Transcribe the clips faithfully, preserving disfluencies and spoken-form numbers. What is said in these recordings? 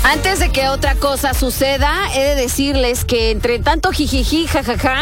Antes de que otra cosa suceda, he de decirles que entre tanto jijiji, jajaja,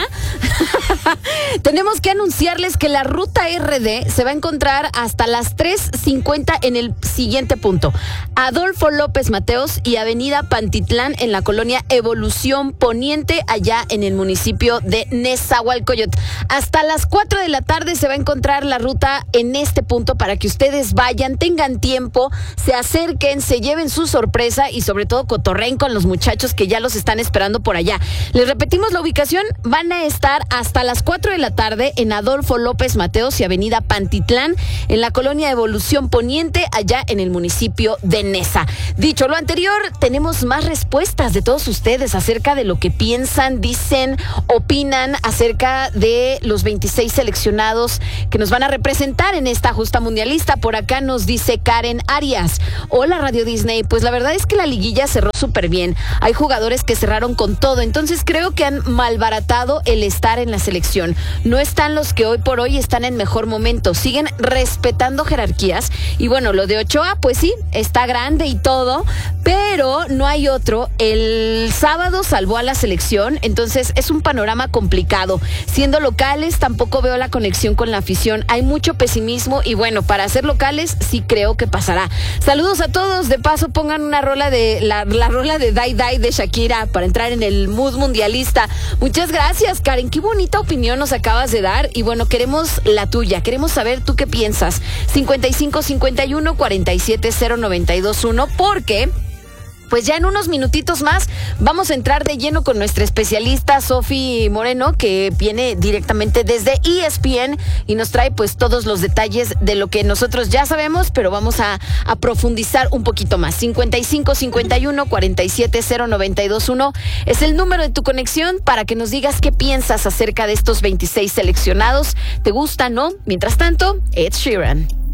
tenemos que anunciarles que la ruta R D se va a encontrar hasta las tres cincuenta en el siguiente punto. Adolfo López Mateos y Avenida Pantitlán en la colonia Evolución Poniente, allá en el municipio de Nezahualcóyotl. Hasta las cuatro de la tarde se va a encontrar la ruta en este punto para que ustedes vayan, tengan tiempo, se acerquen, se lleven su sorpresa y sobre todo cotorreen con los muchachos que ya los están esperando por allá. Les repetimos la ubicación, van a estar hasta las cuatro de la tarde en Adolfo López Mateos y Avenida Pantitlán en la colonia Evolución Poniente, allá en el municipio de Neza. Dicho lo anterior, tenemos más respuestas de todos ustedes acerca de lo que piensan, dicen, opinan acerca de los veintiséis seleccionados que nos van a representar en esta justa mundialista. Por acá nos dice Karen Arias: hola Radio Disney, pues la verdad es que la liguilla cerró súper bien. Hay jugadores que cerraron con todo, entonces creo que han malbaratado el estar en la selección. No están los que hoy por hoy están en mejor momento, siguen respetando jerarquías. Y bueno, lo de Ochoa, pues sí, está grande y todo, pero no hay otro. El sábado salvó a la selección, entonces es un panorama complicado. Siendo locales, tampoco veo la conexión con la afición. Hay mucho pesimismo y bueno, para ser locales sí creo que pasará. Saludos a todos. De paso, pongan una rola de la, la rola de Die Die de Shakira para entrar en el mood mundialista. Muchas gracias, Karen. Qué bonita opinión nos acabas de dar. Y bueno, queremos la tuya. Queremos saber tú qué piensas. cincuenta y cinco cincuenta y uno cuarenta y siete cero noventa y dos uno, porque pues ya en unos minutitos más vamos a entrar de lleno con nuestra especialista Sofi Moreno, que viene directamente desde E S P N y nos trae pues todos los detalles de lo que nosotros ya sabemos, pero vamos a, a profundizar un poquito más. cincuenta y cinco cincuenta y uno cuarenta y siete cero noventa y dos uno es el número de tu conexión para que nos digas qué piensas acerca de estos veintiséis seleccionados. ¿Te gusta, no? Mientras tanto, Ed Sheeran.